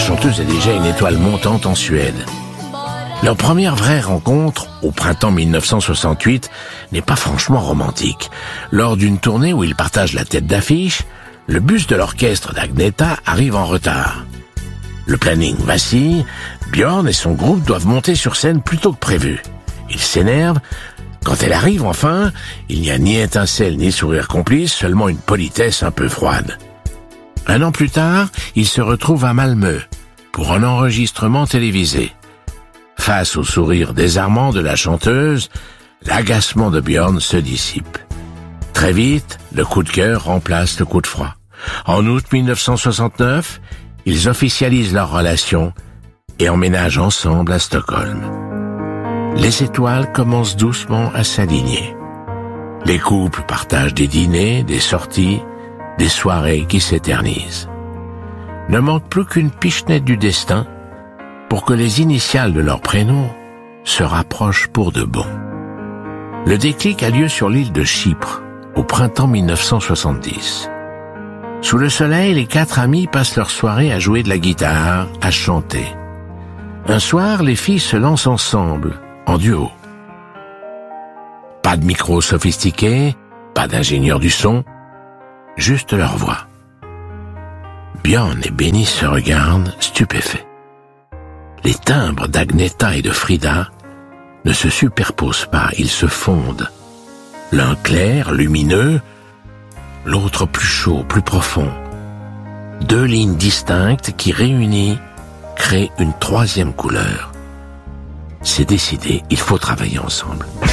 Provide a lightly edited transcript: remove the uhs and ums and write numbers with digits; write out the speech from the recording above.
chanteuse est déjà une étoile montante en Suède. Leur première vraie rencontre, au printemps 1968, n'est pas franchement romantique. Lors d'une tournée où ils partagent la tête d'affiche, le bus de l'orchestre d'Agneta arrive en retard. Le planning vacille, Björn et son groupe doivent monter sur scène plus tôt que prévu. Ils s'énervent. Quand elle arrive enfin, il n'y a ni étincelle ni sourire complice, seulement une politesse un peu froide. 1 an plus tard, ils se retrouvent à Malmö pour un enregistrement télévisé. Face au sourire désarmant de la chanteuse, l'agacement de Björn se dissipe. Très vite, le coup de cœur remplace le coup de froid. En août 1969, ils officialisent leur relation et emménagent ensemble à Stockholm. Les étoiles commencent doucement à s'aligner. Les couples partagent des dîners, des sorties, des soirées qui s'éternisent. Ne manque plus qu'une pichenette du destin pour que les initiales de leur prénom se rapprochent pour de bon. Le déclic a lieu sur l'île de Chypre, au printemps 1970. Sous le soleil, les 4 amis passent leur soirée à jouer de la guitare, à chanter. Un soir, les filles se lancent ensemble, en duo. Pas de micro sophistiqué, pas d'ingénieur du son, juste leur voix. Björn et Benny se regardent, stupéfaits. Les timbres d'Agneta et de Frida ne se superposent pas, ils se fondent. L'un clair, lumineux, l'autre plus chaud, plus profond. 2 lignes distinctes qui, réunies, créent une 3e couleur. C'est décidé, il faut travailler ensemble.